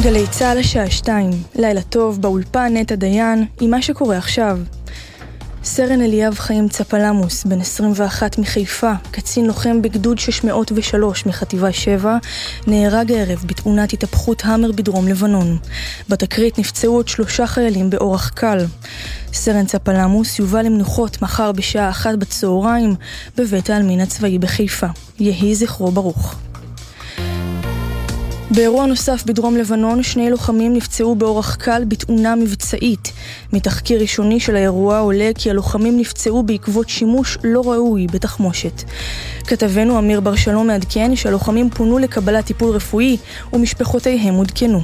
גלי צהל השעה 2, לילה טוב, באולפן נטע דיין, עם מה שקורה עכשיו. סרן אליאב חיים צפלמוס, בן 21 מחיפה, קצין לוחם בגדוד 603 מחטיבה 7, נהרג הערב בתאונת התהפכות המר בדרום לבנון. בתקרית נפצעו עוד 3 חיילים באורח קל. סרן צפלמוס יובא למנוחות מחר בשעה 1 בצהריים בבית העלמין הצבאי בחיפה. יהי זכרו ברוך. באירוע נוסף בדרום לבנון, 2 לוחמים נפצעו באורח קל בתאונה מבצעית. מתחקיר ראשוני של האירוע עולה כי הלוחמים נפצעו בעקבות שימוש לא ראוי בתחמושת. כתבנו אמיר בר שלום מעדכן שהלוחמים פונו לקבלת טיפול רפואי ומשפחותיהם עודכנו.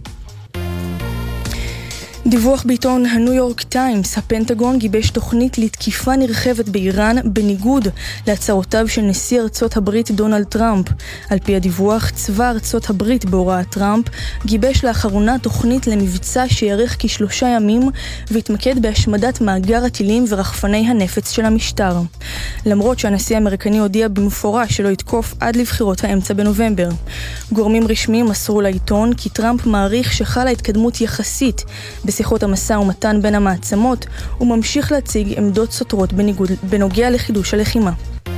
דיווח בעיתון הניו יורק טיימס, הפנטגון גיבש תוכנית לתקיפה נרחבת באיראן בניגוד להצהרותיו של נשיא ארצות הברית דונלד טראמפ. על פי הדיווח, צבא ארצות הברית בהוראת טראמפ גיבש לאחרונה תוכנית למבצע שיארך כ3 ימים והתמקד בהשמדת מאגר הטילים ורחפני הנפץ של המשטר. למרות שהנשיא האמריקני הודיע במפורש שלא יתקוף עד לבחירות האמצע בנובמבר. גורמים רשמיים מסרו לעיתון כי טראמפ מעריך שחלה התקדמות יחסית בשיחות המשא ומתן בין המעצמות, וממשיך להציג עמדות סותרות בנוגע לחידוש הלחימה.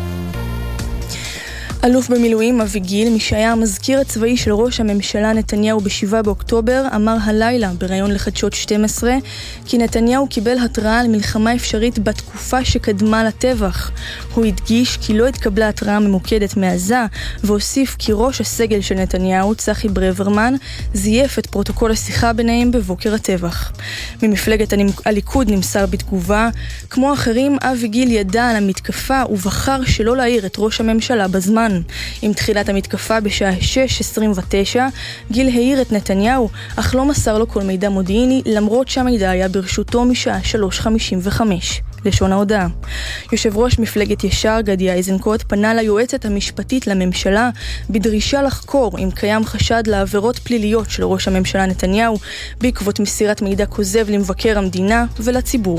אלוף במילואים אבי גיל, מי שהיה המזכיר הצבאי של ראש הממשלה נתניהו ב7 באוקטובר, אמר הלילה בראיון לחדשות 12 כי נתניהו קיבל התראה על מלחמה אפשרית בתקופה שקדמה לטבח. הוא הדגיש כי לא התקבלה התראה ממוקדת מעזה, והוסיף כי ראש הסגל של נתניהו, צחי ברברמן, זייף את פרוטוקול השיחה ביניהם בבוקר הטבח. ממפלגת הליכוד נמסר בתגובה, כמו אחרים, אבי גיל ידע על המתקפה ובחר שלא להעיר את ראש הממשלה בזמן. עם תחילת המתקפה בשעה 6:29, גיל העיר את נתניהו, אך לא מסר לו כל מידע מודיעיני, למרות שהמידע היה ברשותו משעה 3:55. לשון ההודעה. יושב ראש מפלגת ישר גדי איזנקוט פנה ליועצת המשפטית לממשלה בדרישה לחקור אם קיים חשד לעבירות פליליות של ראש הממשלה נתניהו בעקבות מסירת מידע כוזב למבקר המדינה ולציבור.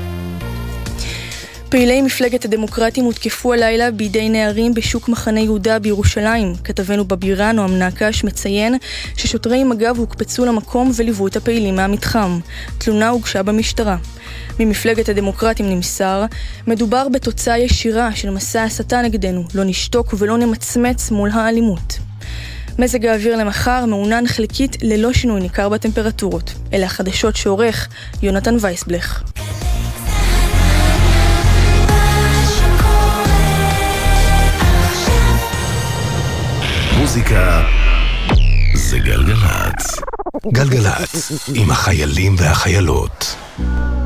פעילי מפלגת הדמוקרטים הותקפו הלילה בידי נערים בשוק מחנה יהודה בירושלים. כתבנו בבירה נועם נקש מציין ששוטרי מג"ב הוקפצו למקום וליוו את הפעילים מהמתחם. תלונה הוגשה במשטרה. ממפלגת הדמוקרטים נמסר, מדובר בתוצאה ישירה של מסע הסתה נגדנו, לא נשתוק ולא נמצמץ מול האלימות. מזג האוויר למחר מעונן חלקית ללא שינוי ניכר בטמפרטורות. אלה החדשות שעורך יונתן וייסבלך. מוזיקה זה גלגלצ. גלגלצ עם החיילים והחיילות.